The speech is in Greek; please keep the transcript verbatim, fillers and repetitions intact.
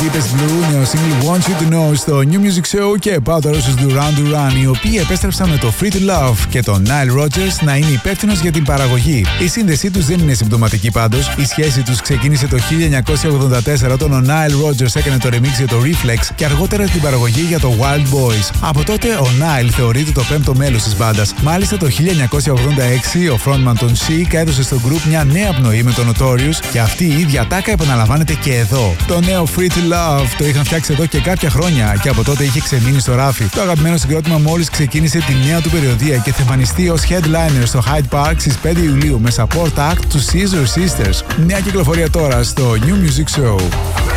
Deepest Blue, νέο single Want You To Know στο New Music Show και πάω τώρα στους Duran Duran, οι οποίοι επέστρεψαν με το Free To Love και τον Nile Rodgers να είναι υπεύθυνος για την παραγωγή. Η σύνδεσή τους δεν είναι συμπτωματική πάντως. Η σχέση τους ξεκίνησε το χίλια εννιακόσια ογδόντα τέσσερα όταν ο Nile Rodgers έκανε το remix για το Reflex και αργότερα την παραγωγή για το Wild Boys. Από τότε ο Nile θεωρείται το πέμπτο μέλος της μπάντας. Μάλιστα το χίλια εννιακόσια ογδόντα έξι ο frontman των Chic έδωσε στο group μια νέα πνοή με τον Notorious και αυτή η ίδια τάκα επαναλαμβάνεται και εδώ. Το νέο Free To Love το είχαν φτιάξει εδώ και κάποια χρόνια και από τότε είχε ξεμείνει στο ράφι. Το αγαπημένο συγκρότημα μόλις ξεκίνησε τη νέα του περιοδεία και θα εμφανιστεί ως headliner στο Hyde Park στις πέντε Ιουλίου με support act του Scissor Sisters. Νέα κυκλοφορία τώρα στο New Music Show.